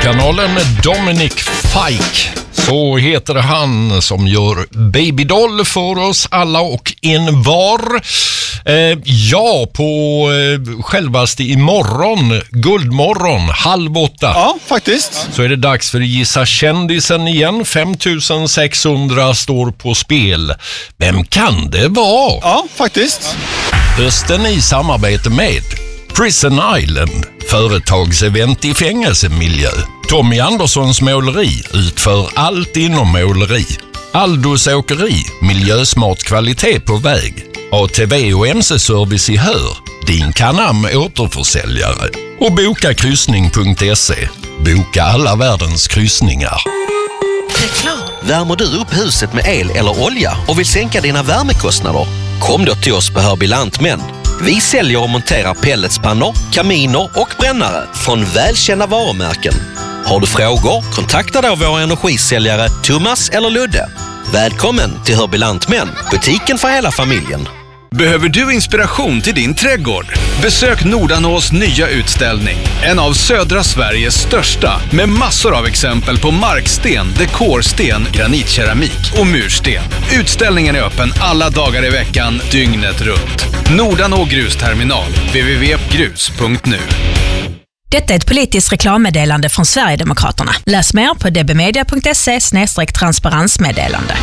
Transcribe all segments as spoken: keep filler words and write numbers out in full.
Musikkanalen Dominic Fike. Så heter han som gör Babydoll för oss alla och en var. Eh, ja, på eh, självaste imorgon, guldmorgon, halv åtta. Ja, faktiskt. Så är det dags för Gissa kändisen igen. fem tusen sexhundra står på spel. Vem kan det vara? Ja, faktiskt. Hösten i samarbete med Prison Island, företagsevent i fängelsemiljö. Tommy Anderssons måleri utför allt inom måleri. Aldos åkeri, miljösmart kvalitet på väg. A T V och M C-service i Hör, din Canam återförsäljare. Och boka kryssning punkt se. Boka alla världens kryssningar. Reklam. Värmer du upp huset med el eller olja och vill sänka dina värmekostnader? Kom då till oss på Hörby Lantmän. Vi säljer och monterar pelletspannor, kaminer och brännare från välkända varumärken. Har du frågor? Kontakta då våra energisäljare Thomas eller Ludde. Välkommen till Hörby Lantmän, butiken för hela familjen. Behöver du inspiration till din trädgård? Besök Nordanås nya utställning. En av södra Sveriges största, med massor av exempel på marksten, dekorsten, granitkeramik och mursten. Utställningen är öppen alla dagar i veckan, dygnet runt. Nordanå grusterminal, w w w punkt grus punkt nu. Detta är ett politiskt reklammeddelande från Sverigedemokraterna. Läs mer på d b media punkt se slash transparensmeddelande.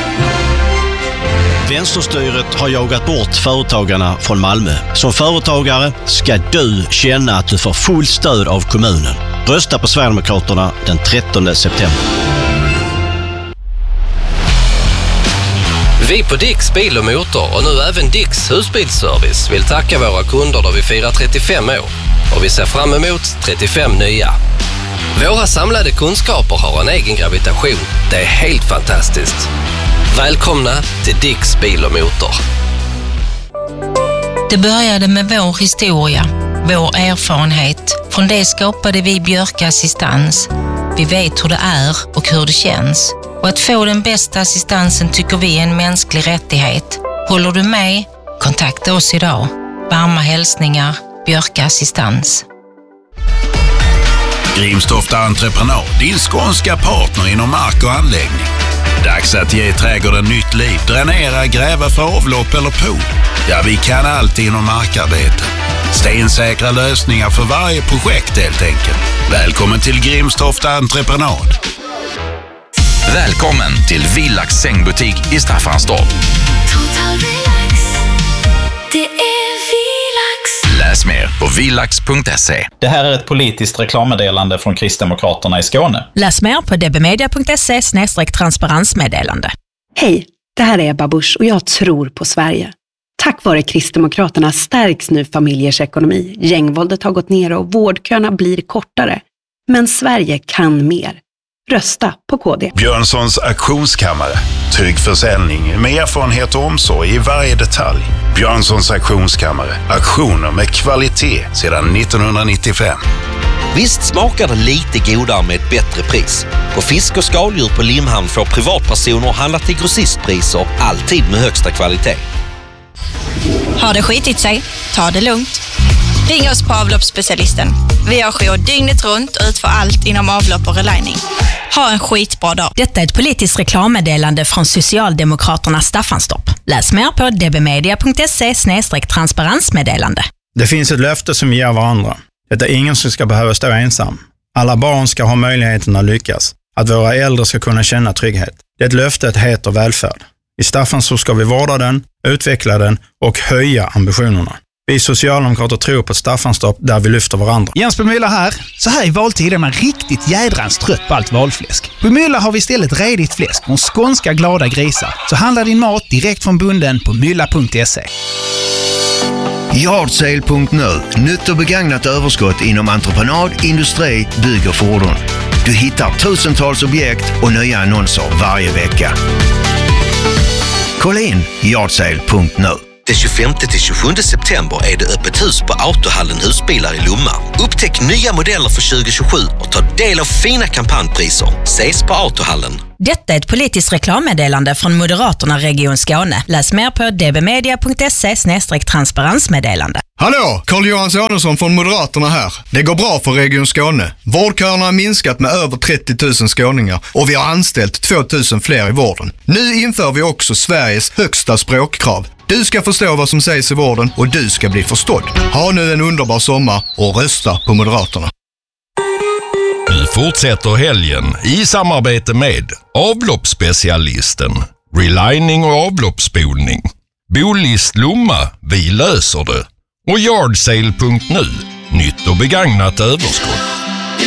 Vänsterstyret har jagat bort företagarna från Malmö. Som företagare ska du känna att du får full stöd av kommunen. Rösta på Sverigedemokraterna den trettonde september. Vi på Dicks Bil och Motor och nu även Dicks Husbilsservice vill tacka våra kunder då vi firar trettiofem år. Och vi ser fram emot trettiofem nya. Våra samlade kunskaper har en egen gravitation. Det är helt fantastiskt. Välkomna till Dicks Bil och Motor. Det började med vår historia, vår erfarenhet. Från det skapade vi Björka Assistans. Vi vet hur det är och hur det känns. Och att få den bästa assistansen tycker vi är en mänsklig rättighet. Håller du med? Kontakta oss idag. Varma hälsningar, Björka Assistans. Grimstofta Entreprenad, din skånska partner inom mark och anläggning. Dags att ge trädgården nytt liv. Dränera, gräva för avlopp eller pool. Ja, vi kan allt inom markarbete. Stensäkra lösningar för varje projekt helt enkelt. Välkommen till Grimstofta Entreprenad. Välkommen till Villax sängbutik i Staffanstorp. Total relax. Det är Villax. Läs mer på villax punkt se. Det här är ett politiskt reklammeddelande från Kristdemokraterna i Skåne. Läs mer på d b media punkt se slash transparensmeddelande. Hej, det här är Ebba Busch och jag tror på Sverige. Tack vare Kristdemokraterna stärks nu familjers ekonomi. Gängvåldet har gått ner och vårdköerna blir kortare. Men Sverige kan mer. Rösta på K D. Björnssons auktionskammare. Trygg försäljning med erfarenhet och omsorg i varje detalj. Björnssons auktionskammare. Auktioner med kvalitet sedan nittonhundranittiofem. Visst smakar det lite godare med ett bättre pris. På fisk och skaldjur på Limhamn får privatpersoner handla till grossistpriser, alltid med högsta kvalitet. Har det skitit sig? Ta det lugnt. Ring oss på avloppsspecialisten. Vi har jour dygnet runt och utför allt inom avlopp och relining. Ha en skitbra dag. Detta är ett politiskt reklammeddelande från Socialdemokraterna Staffanstorp. Läs mer på d b media punkt se slash transparensmeddelande. Det finns ett löfte som vi ger varandra. Det är ingen som ska behöva stå ensam. Alla barn ska ha möjligheten att lyckas. Att våra äldre ska kunna känna trygghet. Det löftet heter välfärd. I Staffanstorp ska vi vårda den, utveckla den och höja ambitionerna. Vi socialdemokrater tror på Staffanstorp där vi lyfter varandra. Jens Bemylla här. Så här i valtid är man riktigt jädrans trött på allt valfläsk. På Mylla har vi istället redigt fläsk från skånska glada grisar. Så handla din mat direkt från bunden på mylla punkt se. Yardsale punkt nu. Nytt och begagnat överskott inom entreprenad, industri, bygg och fordon. Du hittar tusentals objekt och nya annonser varje vecka. Kolla in yardsale punkt nu. Den tjugofemte till tjugosjunde september är det öppet hus på Autohallen Husbilar i Lomma. Upptäck nya modeller för tjugo tjugosju och ta del av fina kampanjpriser. Ses på Autohallen. Detta är ett politiskt reklammeddelande från Moderaterna Region Skåne. Läs mer på dbmedia punkt se slash transparensmeddelande. Hallå, Carl-Johan Sonesson från Moderaterna här. Det går bra för Region Skåne. Vårdköerna har minskat med över trettio tusen skåningar och vi har anställt två tusen fler i vården. Nu inför vi också Sveriges högsta språkkrav. Du ska förstå vad som sägs i vården och du ska bli förstådd. Ha nu en underbar sommar och rösta på Moderaterna. Nu fortsätter helgen i samarbete med avloppsspecialisten, relining och avloppsspolning, Bolist Lomma, vi löser det, och Yardsale punkt nu, nytt och begagnat överskott.